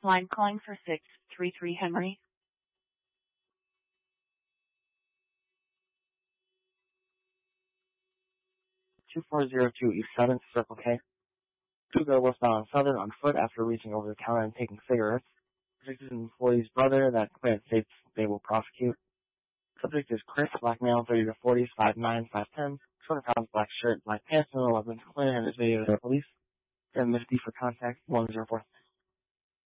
Line calling for 633 Henry. 2402 East 7th, Circle K. Two girls westbound on Southern on foot after reaching over the counter and taking cigarettes. Subject is an employee's brother that complainant states they will prosecute. Subject is Chris, black male, 30 to 40, 5'9", 5'10", 200 pounds, black shirt, black pants, no weapons. Complainant has video to the police. And Misty for contact, 104.